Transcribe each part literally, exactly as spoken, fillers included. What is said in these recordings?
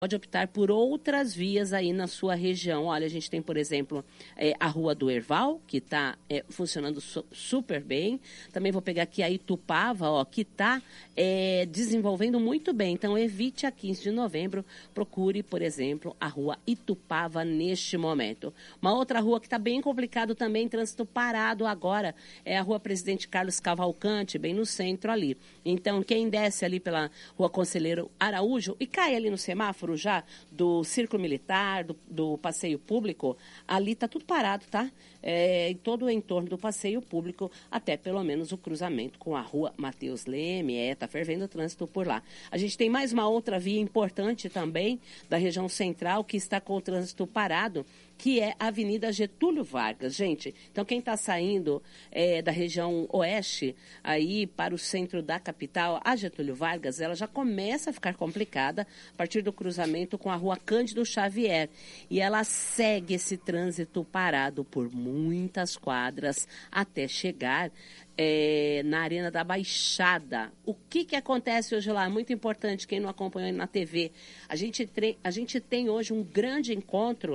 pode optar por outras vias aí na sua região. Olha, a gente tem, por exemplo, é, a Rua do Herval, que está é, funcionando su- super bem. Também vou pegar aqui a Itupava, ó, que está é, desenvolvendo muito bem. Então, evite a quinze de novembro, procure, por exemplo, a Rua Itupava neste momento. Uma outra rua que está bem complicado também, trânsito parado agora, é a Rua Presidente Carlos Cavalcante, bem no centro ali. Então, quem desce ali pela Rua Conselheiro Araújo e cai ali no semáforo já do Círculo Militar, do, do Passeio Público, ali está tudo parado, tá? É, em todo o entorno do Passeio Público, até pelo menos o cruzamento com a Rua Matheus Leme, é, tá fervendo o trânsito por lá. A gente tem mais uma outra via importante também, da região central, que está com o trânsito parado, que é a Avenida Getúlio Vargas, gente. Então, quem está saindo é, da região oeste, aí para o centro da capital, a Getúlio Vargas, ela já começa a ficar complicada a partir do cruzamento com a Rua Cândido Xavier. E ela segue esse trânsito parado por muitas quadras até chegar É, na Arena da Baixada. O que, que acontece hoje lá? Muito importante, quem não acompanhou na T V. A gente, tre- a gente tem hoje um grande encontro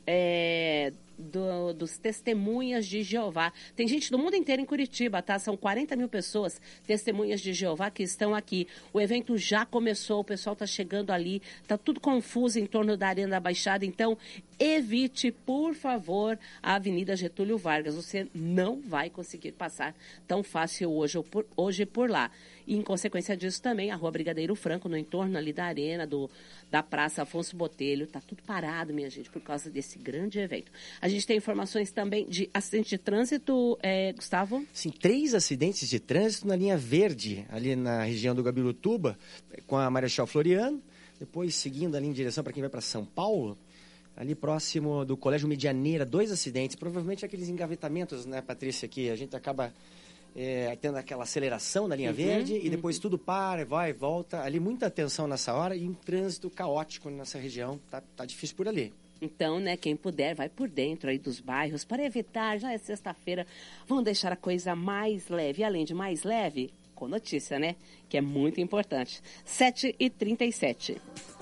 é, do, dos testemunhas de Jeová. Tem gente do mundo inteiro em Curitiba, tá? São quarenta mil pessoas, testemunhas de Jeová, que estão aqui. O evento já começou, o pessoal está chegando ali, está tudo confuso em torno da Arena da Baixada, então evite, por favor, a Avenida Getúlio Vargas. Você não vai conseguir passar tão fácil hoje por, hoje por lá. E, em consequência disso, também a Rua Brigadeiro Franco, no entorno ali da arena, do, da Praça Afonso Botelho. Está tudo parado, minha gente, por causa desse grande evento. A gente tem informações também de acidente de trânsito, é, Gustavo? Sim, três acidentes de trânsito na linha verde, ali na região do Gabirutuba, com a Marechal Floriano. Depois, seguindo ali em direção para quem vai para São Paulo, ali próximo do Colégio Medianeira, dois acidentes. Provavelmente aqueles engavetamentos, né, Patrícia, que a gente acaba... É, tendo aquela aceleração na linha uhum, verde uhum. E depois tudo para, vai e volta. Ali muita atenção nessa hora e um trânsito caótico nessa região. Tá, tá difícil por ali. Então, né, quem puder, vai por dentro aí dos bairros para evitar, já é sexta-feira, vamos deixar a coisa mais leve. E além de mais leve, com notícia, né, que é muito importante. sete e trinta e sete.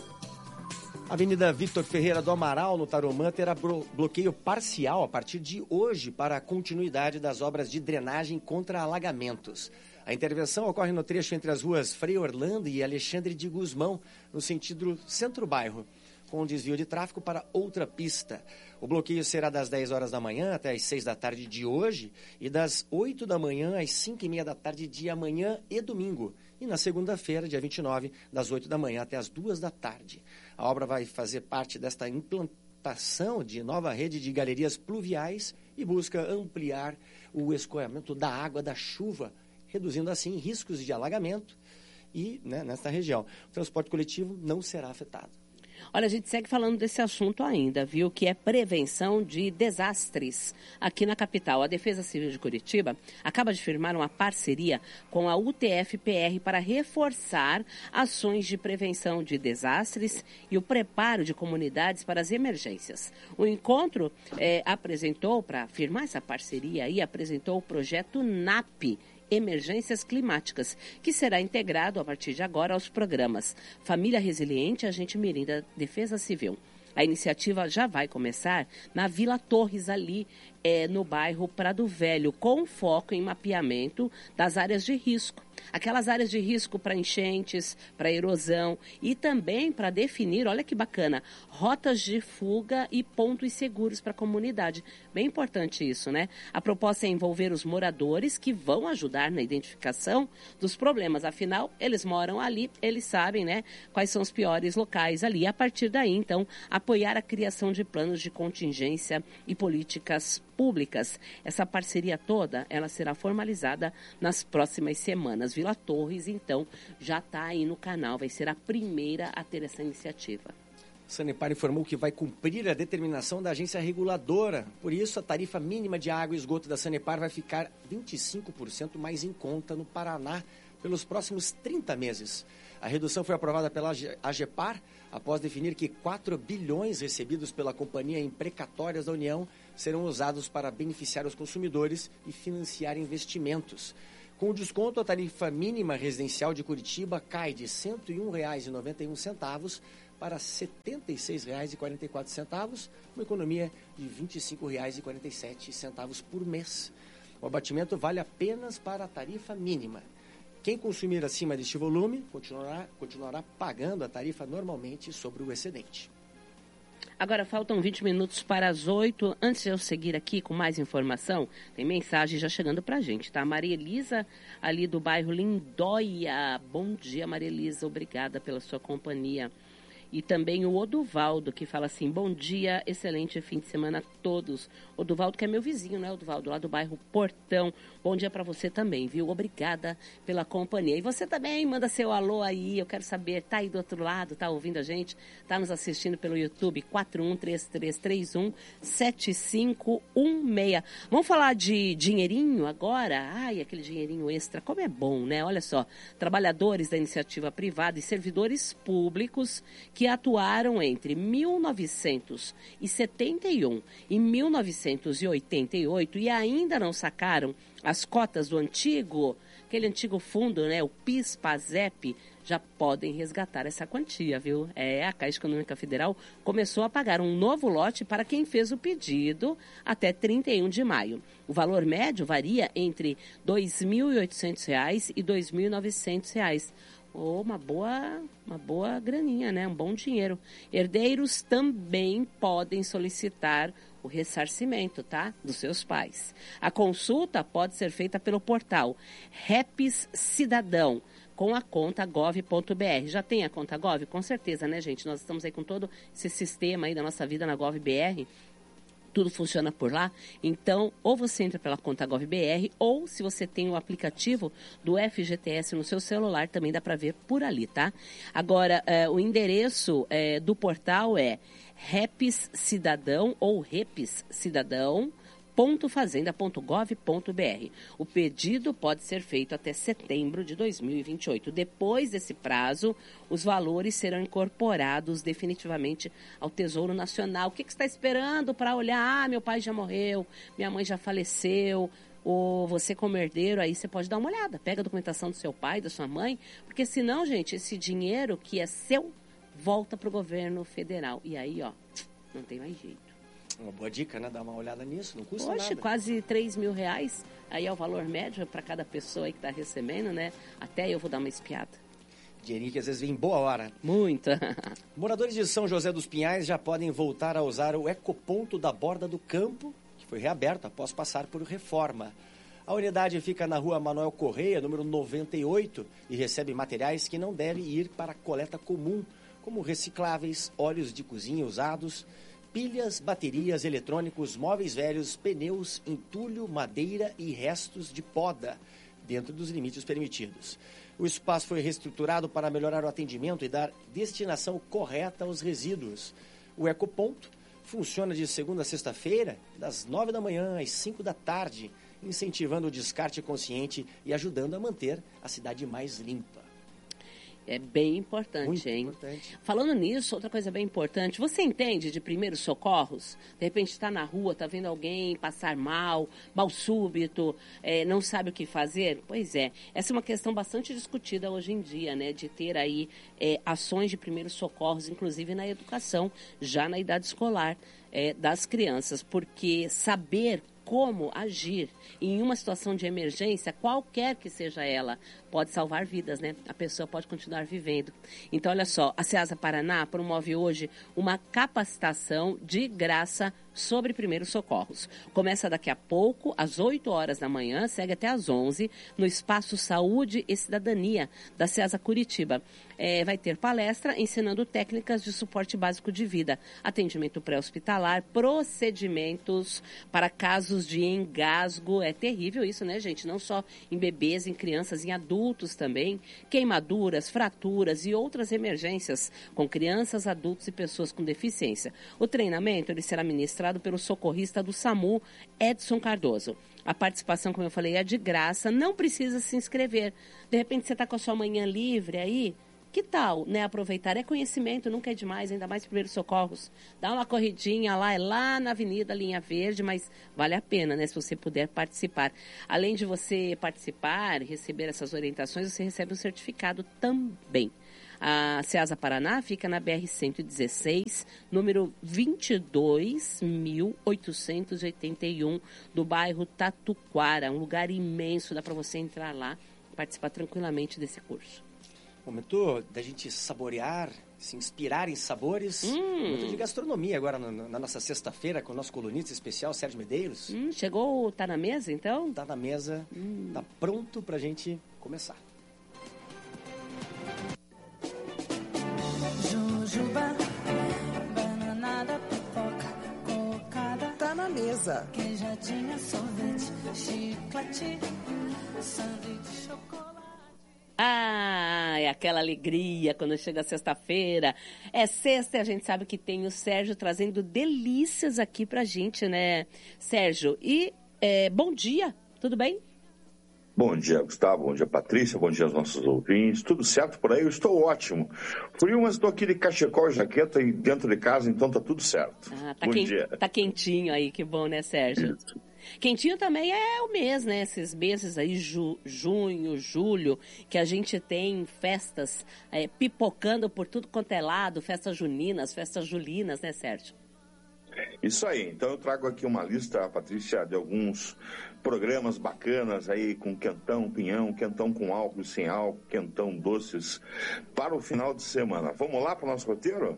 Avenida Victor Ferreira do Amaral, no Tarumã, terá bloqueio parcial a partir de hoje para a continuidade das obras de drenagem contra alagamentos. A intervenção ocorre no trecho entre as ruas Frei Orlando e Alexandre de Guzmão, no sentido centro-bairro, com desvio de tráfego para outra pista. O bloqueio será das dez horas da manhã até as seis da tarde de hoje e das oito da manhã às cinco e meia da tarde de amanhã e domingo. E na segunda-feira, dia vinte e nove, das oito da manhã até as duas da tarde. A obra vai fazer parte desta implantação de nova rede de galerias pluviais e busca ampliar o escoamento da água da chuva, reduzindo assim riscos de alagamento e, né, nesta região. O transporte coletivo não será afetado. Olha, a gente segue falando desse assunto ainda, viu? Que é prevenção de desastres aqui na capital. A Defesa Civil de Curitiba acaba de firmar uma parceria com a U T F P R para reforçar ações de prevenção de desastres e o preparo de comunidades para as emergências. O encontro é, apresentou, para firmar essa parceria aí, apresentou o projeto NAP, Emergências Climáticas, que será integrado a partir de agora aos programas Família Resiliente e Agente Mirim da Defesa Civil. A iniciativa já vai começar na Vila Torres, ali é, no bairro Prado Velho, com foco em mapeamento das áreas de risco. Aquelas áreas de risco para enchentes, para erosão e também para definir, olha que bacana, rotas de fuga e pontos seguros para a comunidade. Bem importante isso, né? A proposta é envolver os moradores que vão ajudar na identificação dos problemas. Afinal, eles moram ali, eles sabem, né, quais são os piores locais ali. E a partir daí, então, apoiar a criação de planos de contingência e políticas públicas. Essa parceria toda, ela será formalizada nas próximas semanas. Vila Torres, então, já está aí no canal, vai ser a primeira a ter essa iniciativa. A Sanepar informou que vai cumprir a determinação da agência reguladora. Por isso, a tarifa mínima de água e esgoto da Sanepar vai ficar vinte e cinco por cento mais em conta no Paraná pelos próximos trinta meses. A redução foi aprovada pela AGEPAR após definir que quatro bilhões recebidos pela companhia em precatórias da União serão usados para beneficiar os consumidores e financiar investimentos. Com o desconto, a tarifa mínima residencial de Curitiba cai de cento e um reais e noventa e um centavos para setenta e seis reais e quarenta e quatro centavos, uma economia de vinte e cinco reais e quarenta e sete centavos por mês. O abatimento vale apenas para a tarifa mínima. Quem consumir acima deste volume continuará, continuará pagando a tarifa normalmente sobre o excedente. Agora faltam vinte minutos para as oito. Antes de eu seguir aqui com mais informação, tem mensagem já chegando para a gente, tá? Maria Elisa, ali do bairro Lindóia. Bom dia, Maria Elisa. Obrigada pela sua companhia. E também o Oduvaldo, que fala assim, bom dia, excelente fim de semana a todos. Oduvaldo, que é meu vizinho, né, Oduvaldo, lá do bairro Portão. Bom dia para você também, viu? Obrigada pela companhia. E você também, manda seu alô aí, eu quero saber, tá aí do outro lado, tá ouvindo a gente? Tá nos assistindo pelo YouTube, quatro um três três três um sete cinco um seis. Vamos falar de dinheirinho agora? Ai, aquele dinheirinho extra, como é bom, né? Olha só, trabalhadores da iniciativa privada e servidores públicos que atuaram entre mil novecentos e setenta e um e mil novecentos e oitenta e oito e ainda não sacaram as cotas do antigo, aquele antigo fundo, né, o PIS-PASEP, já podem resgatar essa quantia, viu? É, a Caixa Econômica Federal começou a pagar um novo lote para quem fez o pedido até trinta e um de maio. O valor médio varia entre dois mil e oitocentos reais e dois mil e novecentos reais. Oh, uma boa, uma boa graninha, né? Um bom dinheiro. Herdeiros também podem solicitar o ressarcimento, tá? Dos seus pais. A consulta pode ser feita pelo portal Reps Cidadão, com a conta gov ponto br. Já tem a conta Gov? Com certeza, né, gente? Nós estamos aí com todo esse sistema aí da nossa vida na GovBR. Tudo funciona por lá. Então, ou você entra pela conta GovBR, ou se você tem o aplicativo do F G T S no seu celular, também dá para ver por ali, tá? Agora, é, o endereço é, do portal é Reps Cidadão ou Reps Cidadão. ponto fazenda ponto gov ponto br. O pedido pode ser feito até setembro de dois mil e vinte e oito. Depois desse prazo, os valores serão incorporados definitivamente ao Tesouro Nacional. O que, que você está esperando para olhar? Ah, meu pai já morreu, minha mãe já faleceu, ou você como herdeiro, aí você pode dar uma olhada. Pega a documentação do seu pai, da sua mãe, porque senão, gente, esse dinheiro que é seu, volta para o governo federal. E aí, ó, não tem mais jeito. Uma boa dica, né? Dar uma olhada nisso, não custa Poxa, nada. quase três mil reais. Aí é o valor médio para cada pessoa aí que está recebendo, né? Até eu vou dar uma espiada. Dinheirinho que às vezes vem em boa hora. Muita. Moradores de São José dos Pinhais já podem voltar a usar o ecoponto da Borda do Campo, que foi reaberto após passar por reforma. A unidade fica na rua Manuel Correia, número noventa e oito, e recebe materiais que não devem ir para a coleta comum, como recicláveis, óleos de cozinha usados, pilhas, baterias, eletrônicos, móveis velhos, pneus, entulho, madeira e restos de poda, dentro dos limites permitidos. O espaço foi reestruturado para melhorar o atendimento e dar destinação correta aos resíduos. O ecoponto funciona de segunda a sexta-feira, das nove da manhã às cinco da tarde, incentivando o descarte consciente e ajudando a manter a cidade mais limpa. É bem importante, Muito hein? importante. Falando nisso, outra coisa bem importante, você entende de primeiros socorros? De repente está na rua, está vendo alguém passar mal, mal súbito, é, não sabe o que fazer? Pois é, essa é uma questão bastante discutida hoje em dia, né? De ter aí é, ações de primeiros socorros, inclusive na educação, já na idade escolar é, das crianças, porque saber como agir em uma situação de emergência, qualquer que seja ela, pode salvar vidas, né? A pessoa pode continuar vivendo. Então, olha só, a SEASA Paraná promove hoje uma capacitação de graça sobre primeiros socorros. Começa daqui a pouco, às oito horas da manhã, segue até às onze, no Espaço Saúde e Cidadania, da SEASA Curitiba. É, vai ter palestra ensinando técnicas de suporte básico de vida, atendimento pré-hospitalar, procedimentos para casos de engasgo. É terrível isso, né, gente? Não só em bebês, em crianças, em adultos também. Queimaduras, fraturas e outras emergências com crianças, adultos e pessoas com deficiência. O treinamento ele será ministrado pelo socorrista do SAMU, Edson Cardoso. A participação, como eu falei, é de graça, não precisa se inscrever. De repente você está com a sua manhã livre aí, que tal, né, aproveitar? É conhecimento, nunca é demais, ainda mais primeiros socorros. Dá uma corridinha lá, é lá na Avenida Linha Verde, mas vale a pena, né, se você puder participar. Além de você participar e receber essas orientações, você recebe um certificado também. A Ceasa Paraná fica na B R cento e dezesseis, número vinte e dois mil oitocentos e oitenta e um, do bairro Tatuquara. Um lugar imenso, dá para você entrar lá e participar tranquilamente desse curso. Momento da gente saborear, se inspirar em sabores. Hum. Momento de gastronomia agora na, na nossa sexta-feira com o nosso colunista especial, Sérgio Medeiros. Hum, chegou, tá na mesa então? Tá na mesa, hum. tá pronto pra gente começar. Jujuba, bananada, pipoca, cocada. Tá na mesa. Queijadinha, sorvete, chiclete, sanduíche, chocolate. Ah, é aquela alegria quando chega sexta-feira. É sexta e a gente sabe que tem o Sérgio trazendo delícias aqui pra gente, né, Sérgio? E é, bom dia, tudo bem? Bom dia, Gustavo. Bom dia, Patrícia. Bom dia aos nossos ouvintes. Tudo certo por aí? Eu estou ótimo. Frio, mas estou aqui de cachecol e jaqueta e dentro de casa, então tá tudo certo. Ah, tá, bom quent... dia. Tá quentinho aí, que bom, né, Sérgio? Isso. Quentinho também é o mês, né? Esses meses aí, ju, junho, julho, que a gente tem festas é, pipocando por tudo quanto é lado, festas juninas, festas julinas, né, Sérgio? Isso aí. Então eu trago aqui uma lista, Patrícia, de alguns programas bacanas aí com quentão, pinhão, quentão com álcool e sem álcool, quentão doces para o final de semana. Vamos lá para o nosso roteiro?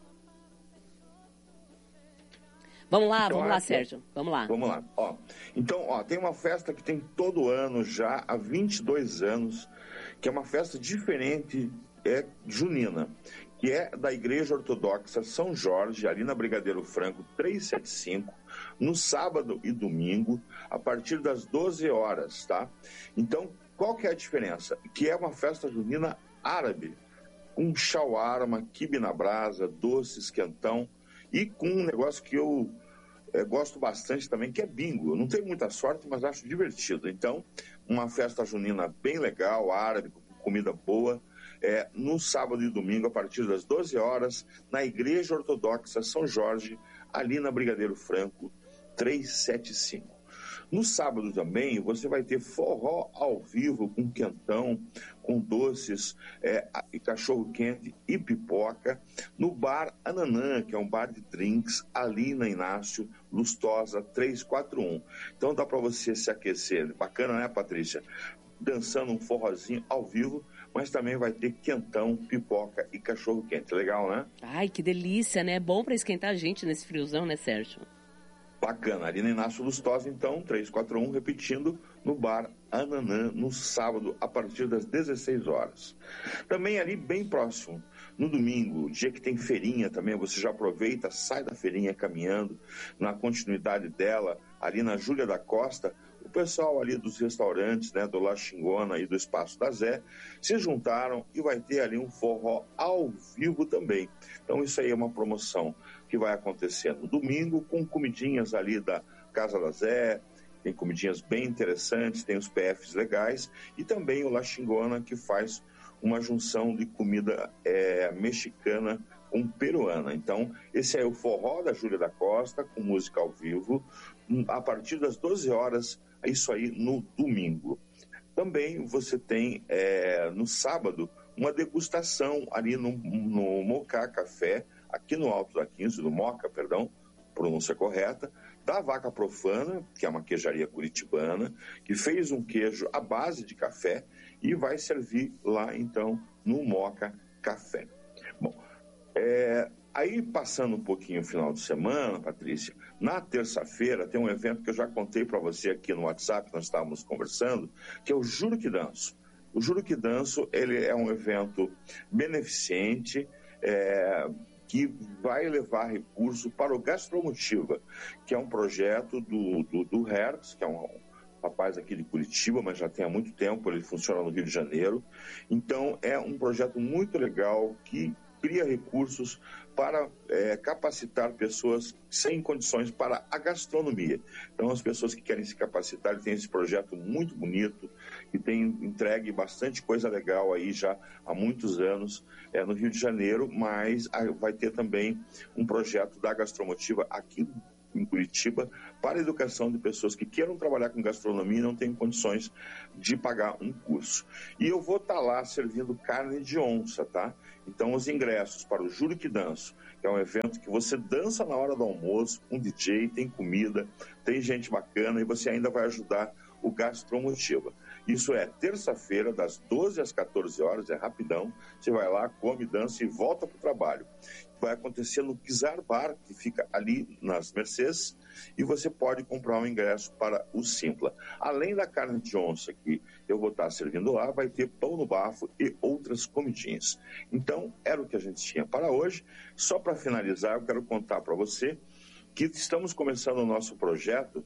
Vamos lá, então, vamos lá, aqui, Sérgio. Vamos lá. Vamos lá. Ó, então, ó, tem uma festa que tem todo ano já há vinte e dois anos, que é uma festa diferente, é junina, que é da Igreja Ortodoxa São Jorge, ali na Brigadeiro Franco trezentos e setenta e cinco, no sábado e domingo, a partir das doze horas, tá? Então, qual que é a diferença? Que é uma festa junina árabe, com shawarma, quibe na brasa, doces, quentão, e com um negócio que eu é, gosto bastante também, que é bingo. Eu não tenho muita sorte, mas acho divertido. Então, uma festa junina bem legal, árabe, com comida boa, é, no sábado e domingo, a partir das doze horas, na Igreja Ortodoxa São Jorge, ali na Brigadeiro Franco, trezentos e setenta e cinco. No sábado também, você vai ter forró ao vivo, com quentão, com doces, é, cachorro-quente e pipoca, no Bar Ananã, que é um bar de drinks, ali na Inácio Lustosa trezentos e quarenta e um. Então dá para você se aquecer. Bacana, né, Patrícia? Dançando um forrozinho ao vivo, mas também vai ter quentão, pipoca e cachorro-quente. Legal, né? Ai, que delícia, né? Bom para esquentar a gente nesse friozão, né, Sérgio? Bacana. Ali na Inácio Lustosa, então, trezentos e quarenta e um, repetindo, no Bar Ananã, no sábado, a partir das dezesseis horas. Também ali bem próximo, no domingo, dia que tem feirinha também, você já aproveita, sai da feirinha caminhando, na continuidade dela, ali na Júlia da Costa, o pessoal ali dos restaurantes, né, do La Xingona e do Espaço da Zé, se juntaram e vai ter ali um forró ao vivo também. Então isso aí é uma promoção que vai acontecer no domingo, com comidinhas ali da Casa da Zé, tem comidinhas bem interessantes, tem os P Fs legais, e também o La Xingona, que faz uma junção de comida é, mexicana com peruana. Então, esse é o forró da Júlia da Costa, com música ao vivo, a partir das doze horas, isso aí no domingo. Também você tem, é, no sábado, uma degustação ali no, no Moca Café, aqui no Alto da quinze, no Moca, perdão, pronúncia correta, da Vaca Profana, que é uma queijaria curitibana, que fez um queijo à base de café e vai servir lá, então, no Moca Café. Bom, é, aí passando um pouquinho o final de semana, Patrícia, na terça-feira tem um evento que eu já contei para você aqui no WhatsApp, nós estávamos conversando, que é o Juro que Danço. O Juro que Danço, ele é um evento beneficente, é, que vai levar recurso para o Gastromotiva, que é um projeto do, do, do Hertz, que é um rapaz aqui de Curitiba, mas já tem há muito tempo, ele funciona no Rio de Janeiro. Então, é um projeto muito legal que cria recursos para é, capacitar pessoas sem condições para a gastronomia. Então, as pessoas que querem se capacitar, tem esse projeto muito bonito, que tem entregue bastante coisa legal aí já há muitos anos é, no Rio de Janeiro, mas vai ter também um projeto da Gastromotiva aqui em Curitiba, para a educação de pessoas que queiram trabalhar com gastronomia e não têm condições de pagar um curso. E eu vou estar lá servindo carne de onça, tá? Então, os ingressos para o Juro que Danço, que é um evento que você dança na hora do almoço, com D J, tem comida, tem gente bacana e você ainda vai ajudar o Gastromotiva. Isso é terça-feira, das doze às quatorze horas, é rapidão. Você vai lá, come, dança e volta para o trabalho. Vai acontecer no Kizar Bar, que fica ali nas Mercedes, e você pode comprar um ingresso para o Simpla. Além da carne de onça que eu vou estar servindo lá, vai ter pão no bafo e outras comidinhas. Então, era o que a gente tinha para hoje. Só para finalizar, eu quero contar para você que estamos começando o nosso projeto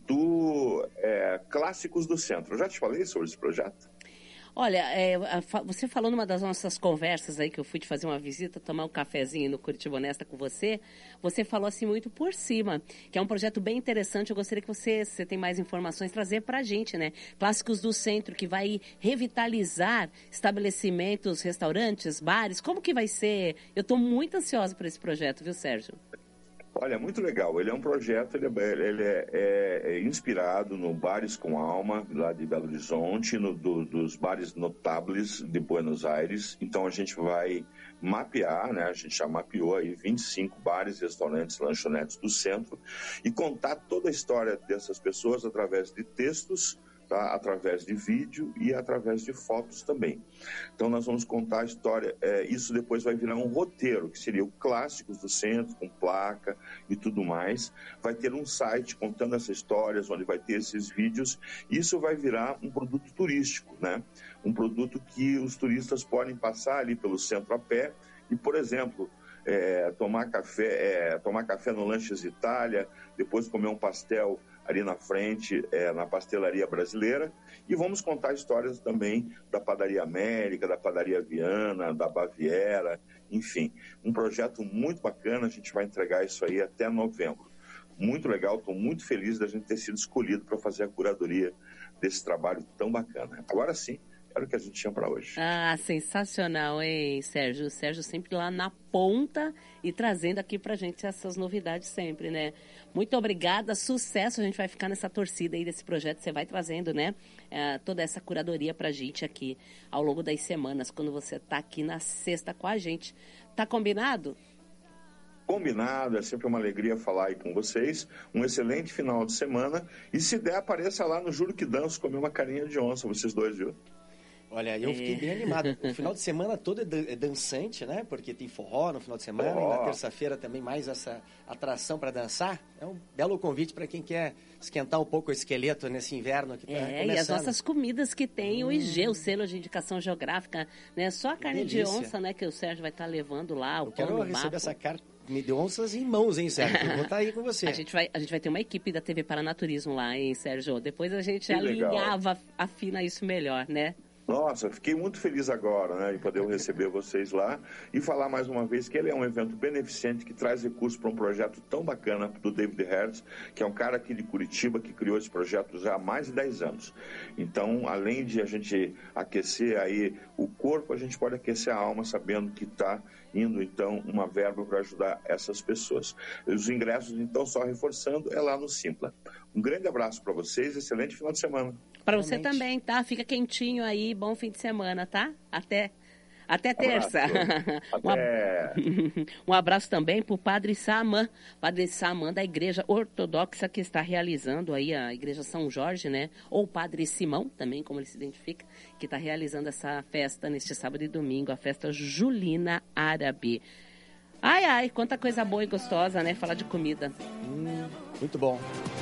do é, Clássicos do Centro. Eu já te falei sobre esse projeto? Olha, é, você falou numa das nossas conversas aí, que eu fui te fazer uma visita, tomar um cafezinho no Curitiba Honesta com você, você falou assim muito por cima, que é um projeto bem interessante. Eu gostaria que você, se você tem mais informações, trazer pra gente, né? Clássicos do Centro, que vai revitalizar estabelecimentos, restaurantes, bares. Como que vai ser? Eu estou muito ansiosa por esse projeto, viu, Sérgio? Olha, muito legal. Ele é um projeto, ele é, ele é, é, é inspirado no Bares com Alma, lá de Belo Horizonte, no, do, dos bares notáveis de Buenos Aires. Então, a gente vai mapear, né? A gente já mapeou aí vinte e cinco bares, restaurantes, lanchonetes do centro e contar toda a história dessas pessoas através de textos, tá? Através de vídeo e através de fotos também. Então, nós vamos contar a história. É, isso depois vai virar um roteiro, que seria o Clássicos do Centro, com placa e tudo mais. Vai ter um site contando essas histórias, onde vai ter esses vídeos. Isso vai virar um produto turístico, né? Um produto que os turistas podem passar ali pelo centro a pé e, por exemplo, é, tomar café, é, tomar café no Lanches Itália, depois comer um pastel ali na frente, é, na pastelaria brasileira, e vamos contar histórias também da Padaria América, da Padaria Viana, da Baviera, enfim, um projeto muito bacana. A gente vai entregar isso aí até novembro. Muito legal, estou muito feliz da gente ter sido escolhido para fazer a curadoria desse trabalho tão bacana. Agora sim, era o que a gente tinha para hoje. Ah, sensacional, hein, Sérgio? O Sérgio sempre lá na ponta e trazendo aqui pra gente essas novidades sempre, né? Muito obrigada, sucesso. A gente vai ficar nessa torcida aí desse projeto. Você vai trazendo, né, é, toda essa curadoria pra gente aqui ao longo das semanas, quando você tá aqui na sexta com a gente. Tá combinado? Combinado, é sempre uma alegria falar aí com vocês. Um excelente final de semana. E se der, apareça lá no Juro que Danço, comer uma carinha de onça, vocês dois, viu? Olha, eu fiquei bem animado. O final de semana todo é, dan- é dançante, né? Porque tem forró no final de semana Forró. e na terça-feira também mais essa atração para dançar. É um belo convite para quem quer esquentar um pouco o esqueleto nesse inverno que está É, começando. e as nossas comidas que tem Hum. o I G, o selo de indicação geográfica, né? Só a carne de delícia. onça, né, que o Sérgio vai estar levando lá, o Eu pão quero no receber bafo. essa carne de onças em mãos, hein, Sérgio? Eu vou estar aí com você. A gente, vai, a gente vai ter uma equipe da T V Paranaturismo lá, hein, Sérgio? Depois a gente Que legal. alinhava, afina isso melhor, né? Nossa, fiquei muito feliz agora, né, de poder receber vocês lá e falar mais uma vez que ele é um evento beneficente que traz recursos para um projeto tão bacana do David Hertz, que é um cara aqui de Curitiba que criou esse projeto já há mais de dez anos. Então, além de a gente aquecer aí o corpo, a gente pode aquecer a alma sabendo que está indo, então, uma verba para ajudar essas pessoas. Os ingressos, então, só reforçando, é lá no Simpla. Um grande abraço para vocês, excelente final de semana. Para você Realmente. também, tá? Fica quentinho aí, bom fim de semana, tá? Até, até Abraço. terça. Um ab- Até... Um abraço também para o Padre Saman, Padre Saman da Igreja Ortodoxa, que está realizando aí a Igreja São Jorge, né? Ou Padre Simão, também, como ele se identifica, que está realizando essa festa neste sábado e domingo, a festa Julina Árabe. Ai, ai, quanta coisa boa e gostosa, né? Falar de comida. Hum, muito bom.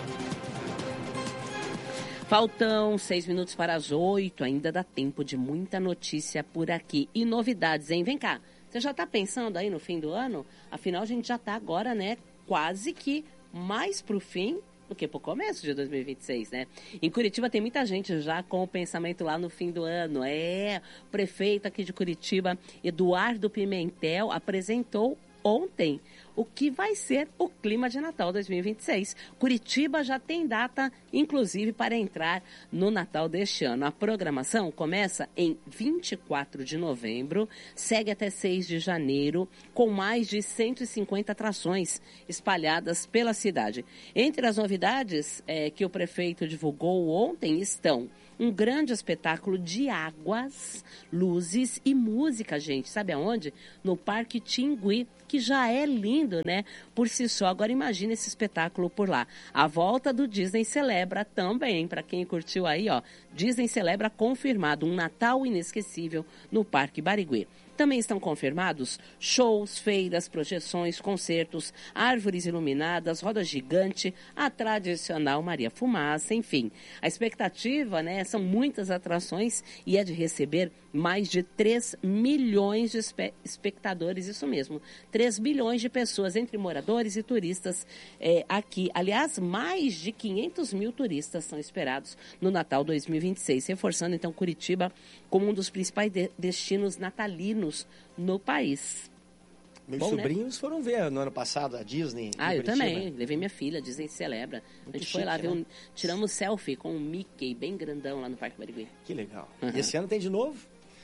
Faltam seis minutos para as oito, ainda dá tempo de muita notícia por aqui. E novidades, hein? Vem cá, você já está pensando aí no fim do ano? Afinal, a gente já está agora, né, quase que mais para o fim do que para o começo de dois mil e vinte e seis, né? Em Curitiba tem muita gente já com o pensamento lá no fim do ano. É, o prefeito aqui de Curitiba, Eduardo Pimentel, apresentou ontem o que vai ser o clima de Natal dois mil e vinte e seis. Curitiba já tem data, inclusive, para entrar no Natal deste ano. A programação começa em vinte e quatro de novembro, segue até seis de janeiro, com mais de cento e cinquenta atrações espalhadas pela cidade. Entre as novidades é, que o prefeito divulgou ontem estão um grande espetáculo de águas, luzes e música, gente. Sabe aonde? No Parque Tingui, que já é lindo, né? Por si só. Agora imagine esse espetáculo por lá. A volta do Disney Celebra também, para quem curtiu aí, ó. Disney Celebra confirmado um Natal inesquecível no Parque Barigüê. Também estão confirmados shows, feiras, projeções, concertos, árvores iluminadas, roda gigante, a tradicional Maria Fumaça, enfim. A expectativa, né, são muitas atrações e é de receber mais de três milhões de espe- espectadores, isso mesmo, três bilhões de pessoas, entre moradores e turistas é, aqui. Aliás, mais de quinhentos mil turistas são esperados no Natal dois mil e vinte e seis, reforçando então Curitiba como um dos principais de- destinos natalinos no país. Meus Bom, sobrinhos né? foram ver no ano passado a Disney. Ah, eu Curitiba. também. Levei minha filha, Disney Celebra. Muito a gente foi chique, lá, ver né? um, tiramos selfie com um Mickey bem grandão lá no Parque Barigüê. Que legal. Uhum. E esse ano tem de novo?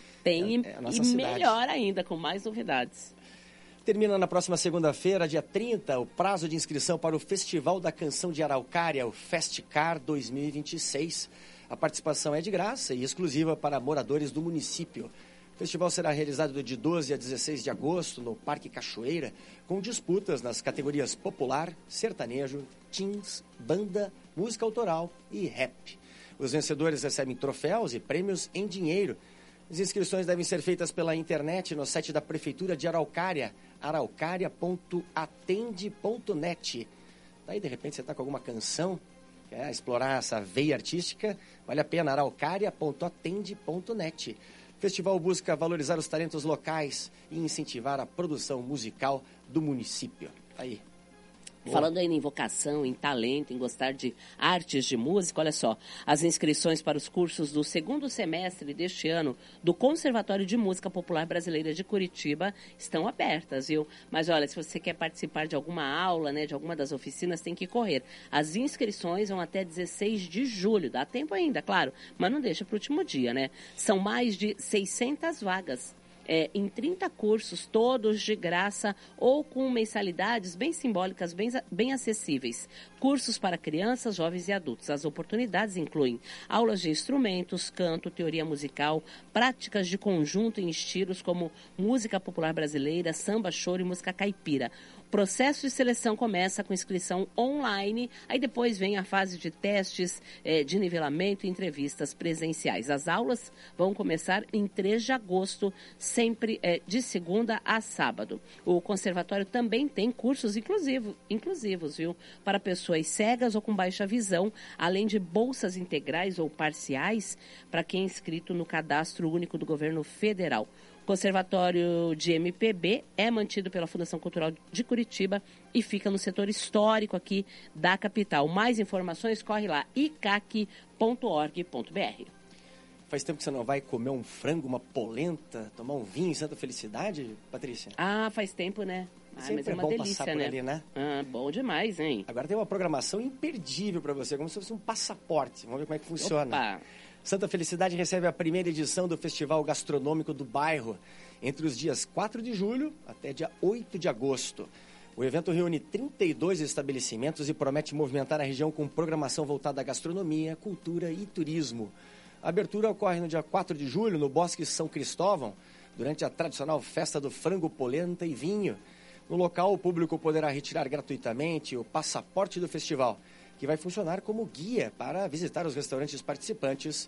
Tem É- é a e nossa cidade. melhor ainda, com mais novidades. Termina na próxima segunda-feira, dia trinta, o prazo de inscrição para o Festival da Canção de Araucária, o Festcar dois mil e vinte e seis. A participação é de graça e exclusiva para moradores do município. O festival será realizado de doze a dezesseis de agosto no Parque Cachoeira, com disputas nas categorias popular, sertanejo, teens, banda, música autoral e rap. Os vencedores recebem troféus e prêmios em dinheiro. As inscrições devem ser feitas pela internet no site da Prefeitura de Araucária, araucaria ponto atende ponto net. Daí, de repente, você está com alguma canção, quer explorar essa veia artística, vale a pena, araucaria ponto atende ponto net. O festival busca valorizar os talentos locais e incentivar a produção musical do município. Aí. Boa. Falando aí em vocação, em talento, em gostar de artes de música, olha só, as inscrições para os cursos do segundo semestre deste ano do Conservatório de Música Popular Brasileira de Curitiba estão abertas, viu? Mas olha, se você quer participar de alguma aula, né, de alguma das oficinas, tem que correr. As inscrições vão até dezesseis de julho, dá tempo ainda, claro, mas não deixa para o último dia, né? São mais de seiscentas vagas. É, em trinta cursos, todos de graça ou com mensalidades bem simbólicas, bem, bem acessíveis. Cursos para crianças, jovens e adultos. As oportunidades incluem aulas de instrumentos, canto, teoria musical, práticas de conjunto em estilos como música popular brasileira, samba, choro e música caipira. O processo de seleção começa com inscrição online, aí depois vem a fase de testes, eh, de nivelamento e entrevistas presenciais. As aulas vão começar em três de agosto, sempre eh, de segunda a sábado. O conservatório também tem cursos inclusivo, inclusivos, viu? Para pessoas cegas ou com baixa visão, além de bolsas integrais ou parciais para quem é inscrito no Cadastro Único do Governo Federal. O Conservatório de M P B é mantido pela Fundação Cultural de Curitiba e fica no setor histórico aqui da capital. Mais informações, corre lá, i c a c ponto org ponto b r. Faz tempo que você não vai comer um frango, uma polenta, tomar um vinho em Santa Felicidade, Patrícia? Ah, faz tempo, né? Ah, Sempre mas é é uma bom delícia, passar por né? ali, né? Ah, bom demais, hein? Agora tem uma programação imperdível para você, como se fosse um passaporte. Vamos ver como é que funciona. Opa! Santa Felicidade recebe a primeira edição do Festival Gastronômico do Bairro, entre os dias quatro de julho até dia oito de agosto. O evento reúne trinta e dois estabelecimentos e promete movimentar a região com programação voltada à gastronomia, cultura e turismo. A abertura ocorre no dia quatro de julho, no Bosque São Cristóvão, durante a tradicional festa do frango, polenta e vinho. No local, o público poderá retirar gratuitamente o passaporte do festival, que vai funcionar como guia para visitar os restaurantes participantes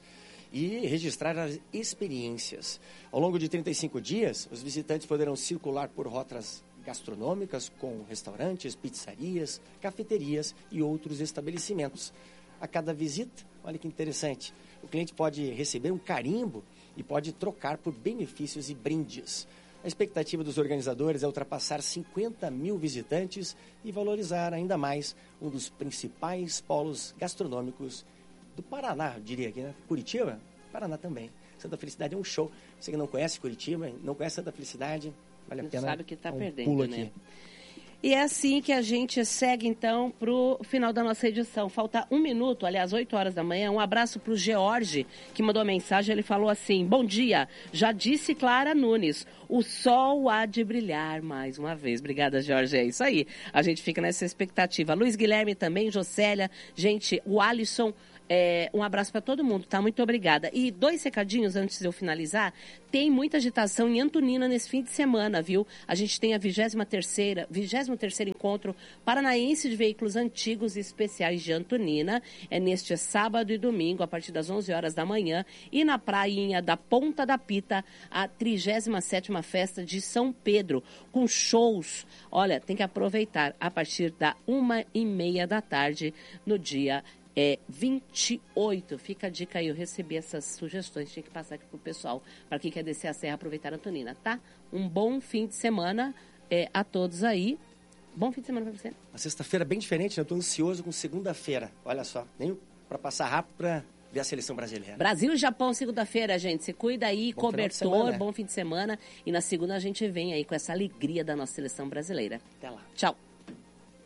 e registrar as experiências. Ao longo de trinta e cinco dias, os visitantes poderão circular por rotas gastronômicas com restaurantes, pizzarias, cafeterias e outros estabelecimentos. A cada visita, olha que interessante, o cliente pode receber um carimbo e pode trocar por benefícios e brindes. A expectativa dos organizadores é ultrapassar cinquenta mil visitantes e valorizar ainda mais um dos principais polos gastronômicos do Paraná, eu diria aqui, né? Curitiba? Paraná também. Santa Felicidade é um show. Você que não conhece Curitiba, não conhece Santa Felicidade, vale a Não pena. sabe que está um perdendo, pulo né? aqui. E é assim que a gente segue, então, para o final da nossa edição. Falta um minuto, aliás, oito horas da manhã. Um abraço para o George, que mandou a mensagem. Ele falou assim: bom dia, já disse Clara Nunes, o sol há de brilhar mais uma vez. Obrigada, George, é isso aí. A gente fica nessa expectativa. Luiz Guilherme também, Jocélia, gente, o Alisson... É, um abraço para todo mundo, tá? Muito obrigada. E dois recadinhos antes de eu finalizar. Tem muita agitação em Antonina nesse fim de semana, viu? A gente tem a vigésima terceira, vigésimo terceiro Encontro Paranaense de Veículos Antigos e Especiais de Antonina. É neste sábado e domingo, a partir das onze horas da manhã. E na prainha da Ponta da Pita, a trigésima sétima Festa de São Pedro, com shows. Olha, tem que aproveitar a partir da uma e meia da tarde, no dia É vinte e oito. Fica a dica aí, eu recebi essas sugestões, tinha que passar aqui pro pessoal, para quem quer descer a serra, aproveitar a Antonina, tá? Um bom fim de semana é, a todos aí. Bom fim de semana para você. Uma sexta-feira bem diferente, né? Eu tô ansioso com segunda-feira. Olha só, nem para passar rápido para ver a seleção brasileira. Brasil e Japão, segunda-feira, gente. Se cuida aí, bom cobertor, bom fim de semana. E na segunda a gente vem aí com essa alegria da nossa seleção brasileira. Até lá. Tchau.